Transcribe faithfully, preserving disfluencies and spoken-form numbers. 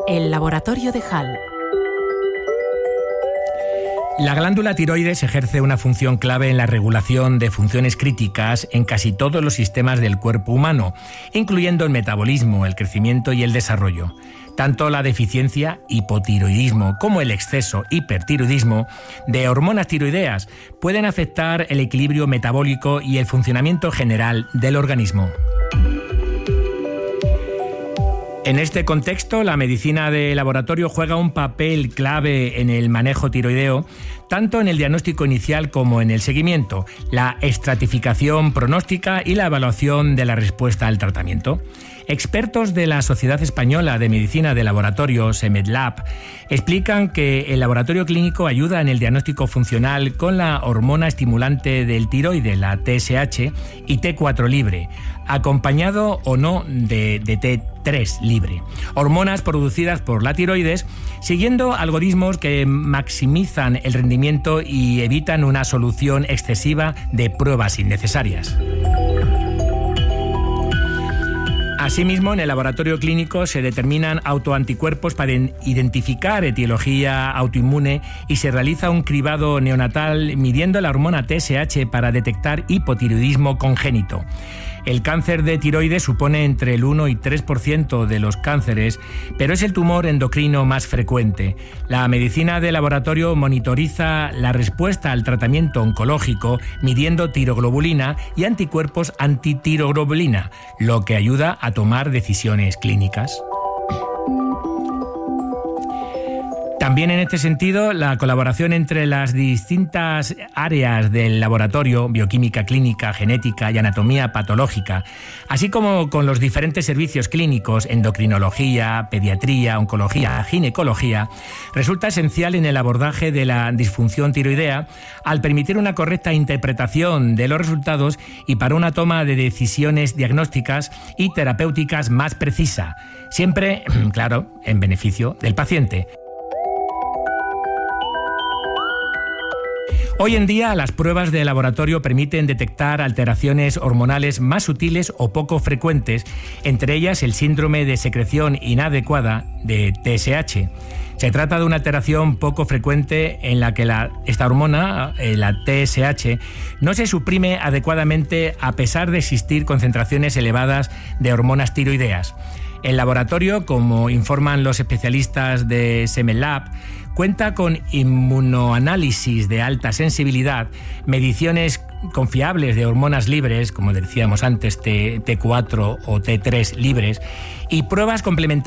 El laboratorio de Hall. La glándula tiroides ejerce una función clave en la regulación de funciones críticas en casi todos los sistemas del cuerpo humano, incluyendo el metabolismo, el crecimiento y el desarrollo. Tanto la deficiencia, hipotiroidismo, como el exceso, hipertiroidismo, de hormonas tiroideas pueden afectar el equilibrio metabólico y el funcionamiento general del organismo. En este contexto, la medicina de laboratorio juega un papel clave en el manejo tiroideo, tanto en el diagnóstico inicial como en el seguimiento, la estratificación pronóstica y la evaluación de la respuesta al tratamiento. Expertos de la Sociedad Española de Medicina de Laboratorios, EMEDLAB, explican que el laboratorio clínico ayuda en el diagnóstico funcional con la hormona estimulante del tiroide, la T S H, y T cuatro libre, acompañado o no de, de T tres libre, hormonas producidas por la tiroides, siguiendo algoritmos que maximizan el rendimiento y evitan una solución excesiva de pruebas innecesarias. Asimismo, en el laboratorio clínico se determinan autoanticuerpos para identificar etiología autoinmune y se realiza un cribado neonatal midiendo la hormona T S H para detectar hipotiroidismo congénito. El cáncer de tiroides supone entre el uno y tres por ciento de los cánceres, pero es el tumor endocrino más frecuente. La medicina de laboratorio monitoriza la respuesta al tratamiento oncológico midiendo tiroglobulina y anticuerpos antitiroglobulina, lo que ayuda a tomar decisiones clínicas. También en este sentido, la colaboración entre las distintas áreas del laboratorio, bioquímica clínica, genética y anatomía patológica, así como con los diferentes servicios clínicos, endocrinología, pediatría, oncología, ginecología, resulta esencial en el abordaje de la disfunción tiroidea al permitir una correcta interpretación de los resultados y para una toma de decisiones diagnósticas y terapéuticas más precisa, siempre, claro, en beneficio del paciente. Hoy en día, las pruebas de laboratorio permiten detectar alteraciones hormonales más sutiles o poco frecuentes, entre ellas el síndrome de secreción inadecuada de T S H. Se trata de una alteración poco frecuente en la que la, esta hormona, eh, la T S H, no se suprime adecuadamente a pesar de existir concentraciones elevadas de hormonas tiroideas. El laboratorio, como informan los especialistas de SEMELAB, cuenta con inmunoanálisis de alta sensibilidad, mediciones confiables de hormonas libres, como decíamos antes, T cuatro o T tres libres, y pruebas complementarias